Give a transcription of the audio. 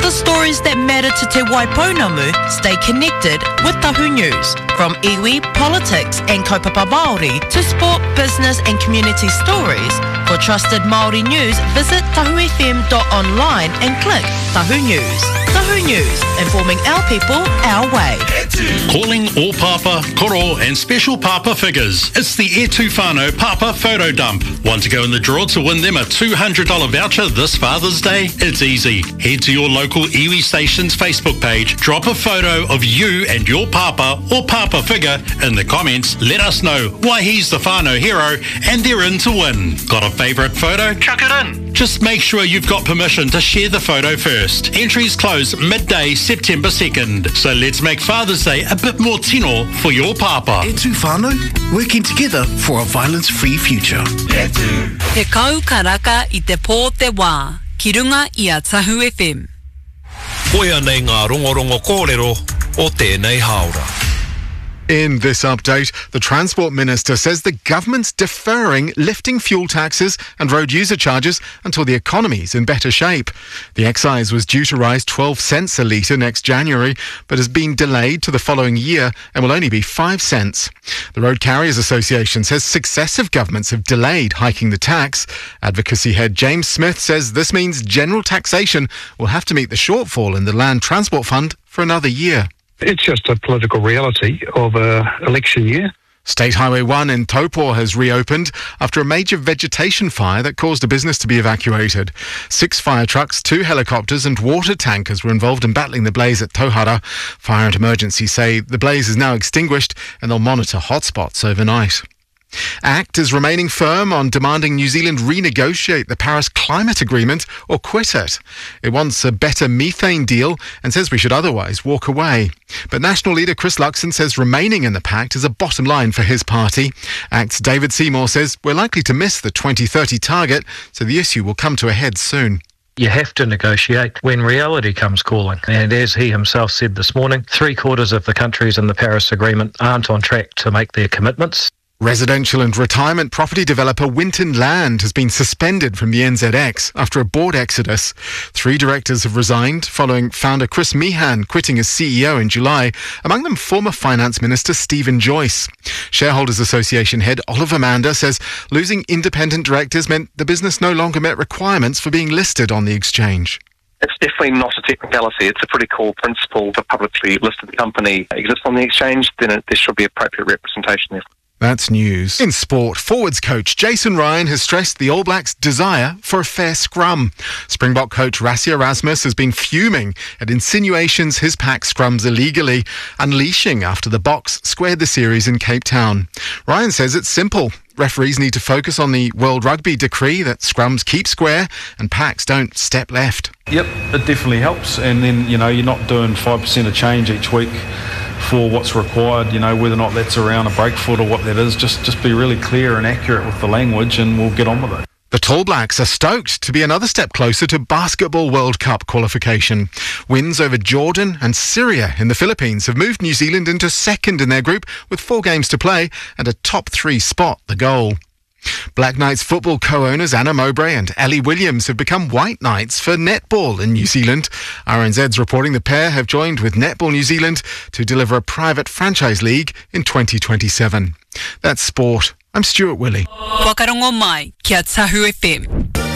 the stories that matter to Te Waipounamu stay connected with Tahu News. From iwi, politics and kaupapa Māori to sport, business and community stories. For trusted Māori news, visit tahufm.online and click Tahu News. Tahu News, informing our people our way. Calling all Papa, Koro and special Papa figures. It's the E Tu Whānau Papa Photo Dump. Want to go in the draw to win them a $200 voucher this Father's Day? It's easy. Head to your local iwi station's Facebook page, drop a photo of you and your Papa or Papa figure in the comments. Let us know why he's the whānau hero and they're in to win. Got a favourite photo? Chuck it in. Just make sure you've got permission to share the photo first. Entries close midday September 2nd. So let's make Father's Day a bit more tino for your Papa. E Tu Whānau, working together for a violence-free future. Te kau karaka I te pō te wā, ki runga I a Tahu FM. Koia nei ngā rongorongo kōrero o tēnei haora. In this update, the Transport Minister says the government's deferring lifting fuel taxes and road user charges until the economy's in better shape. The excise was due to rise 12 cents a litre next January, but has been delayed to the following year and will only be 5 cents. The Road Carriers Association says successive governments have delayed hiking the tax. Advocacy head James Smith says this means general taxation will have to meet the shortfall in the Land Transport Fund for another year. It's just a political reality of an election year. State Highway 1 in Taupo has reopened after a major vegetation fire that caused a business to be evacuated. 6 fire trucks, 2 helicopters and water tankers were involved in battling the blaze at Tauhara. Fire and Emergency say the blaze is now extinguished and they'll monitor hotspots overnight. ACT is remaining firm on demanding New Zealand renegotiate the Paris Climate Agreement or quit it. It wants a better methane deal and says we should otherwise walk away. But National leader Chris Luxon says remaining in the pact is a bottom line for his party. ACT's David Seymour says we're likely to miss the 2030 target, so the issue will come to a head soon. You have to negotiate when reality comes calling. And as he himself said this morning, 3/4 of the countries in the Paris Agreement aren't on track to make their commitments. Residential and retirement property developer Winton Land has been suspended from the NZX after a board exodus. 3 directors have resigned following founder Chris Meehan quitting as CEO in July, among them former Finance Minister Stephen Joyce. Shareholders Association head Oliver Mander says losing independent directors meant the business no longer met requirements for being listed on the exchange. It's definitely not a technicality. It's a pretty core principle. If a publicly listed company exists on the exchange, then there should be appropriate representation there. That's news. In sport, forwards coach Jason Ryan has stressed the All Blacks' desire for a fair scrum. Springbok coach Rassie Erasmus has been fuming at insinuations his pack scrums illegally, unleashing after the Boks squared the series in Cape Town. Ryan says it's simple. Referees need to focus on the World Rugby decree that scrums keep square and packs don't step left. Yep, it definitely helps. And then, you're not doing 5% of change each week for what's required, whether or not that's around a break foot or what that is. Just be really clear and accurate with the language and we'll get on with it. The Tall Blacks are stoked to be another step closer to Basketball World Cup qualification. Wins over Jordan and Syria in the Philippines have moved New Zealand into second in their group with 4 games to play and a top 3 spot the goal. Black Knights football co-owners Anna Mowbray and Ellie Williams have become White Knights for netball in New Zealand. RNZ's reporting the pair have joined with Netball New Zealand to deliver a private franchise league in 2027. That's sport. I'm Stuart Willie. Wakarongo mai, kia Tahu FM.